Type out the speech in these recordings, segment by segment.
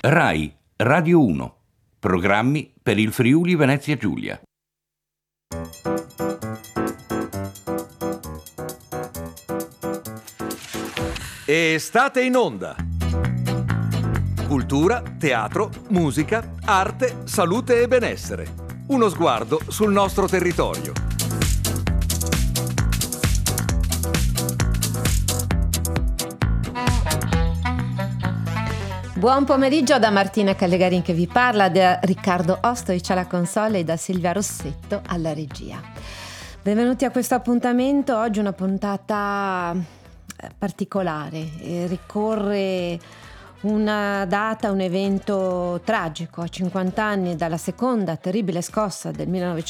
Rai Radio 1. Programmi per il Friuli Venezia Giulia. E state in onda. Cultura, teatro, musica, arte, salute e benessere. Uno sguardo sul nostro territorio. Buon pomeriggio da Martina Callegarin che vi parla, da Riccardo Ostoic alla console e da Silvia Rossetto alla regia. Benvenuti a questo appuntamento. Oggi una puntata particolare, ricorre una data, un evento tragico. A 50 anni dalla seconda terribile scossa del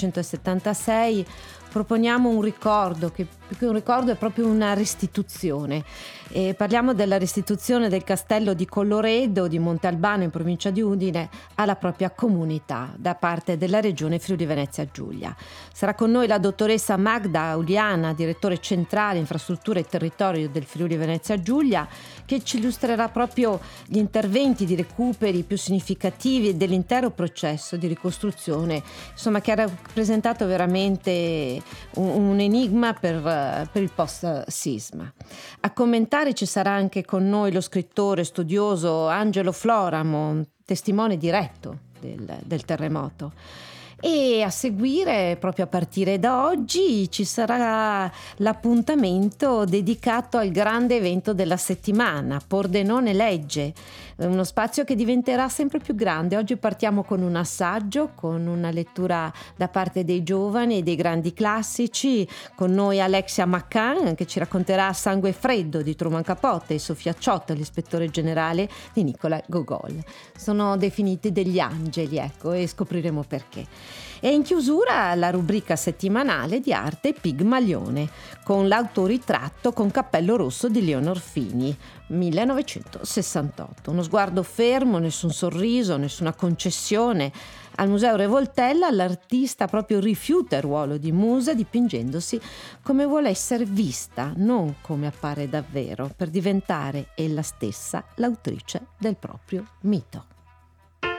1976 proponiamo un ricordo, che più che un ricordo è proprio una restituzione. Parliamo della restituzione del castello di Colloredo di Monte Albano in provincia di Udine alla propria comunità da parte della regione Friuli Venezia Giulia. Sarà con noi la dottoressa Magda Uliana, direttore centrale infrastrutture e territorio del Friuli Venezia Giulia, che ci illustrerà proprio gli interventi di recuperi più significativi dell'intero processo di ricostruzione, insomma, che ha rappresentato veramente un enigma per il post-sisma. A commentare ci sarà anche con noi lo scrittore studioso Angelo Floramo, testimone diretto del terremoto. E a seguire, proprio a partire da oggi, ci sarà l'appuntamento dedicato al grande evento della settimana, Pordenone Legge, uno spazio che diventerà sempre più grande. Oggi partiamo con un assaggio, con una lettura da parte dei giovani e dei grandi classici. Con noi Alexia Maccan, che ci racconterà Sangue freddo di Truman Capote, e Sofia Ciotto, l'ispettore generale di Nicola Gogol. Sono definiti degli angeli, ecco, e scopriremo perché. E in chiusura la rubrica settimanale di arte Pigmalione, con l'autoritratto con cappello rosso di Leonor Fini, 1968. Uno sguardo fermo, nessun sorriso, nessuna concessione. Al Museo Revoltella l'artista proprio rifiuta il ruolo di musa, dipingendosi come vuole essere vista, non come appare davvero, per diventare ella stessa l'autrice del proprio mito.